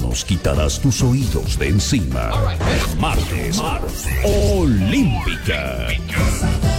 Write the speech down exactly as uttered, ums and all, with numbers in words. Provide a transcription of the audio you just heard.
nos quitarás tus oídos de encima. Martes, Olímpica.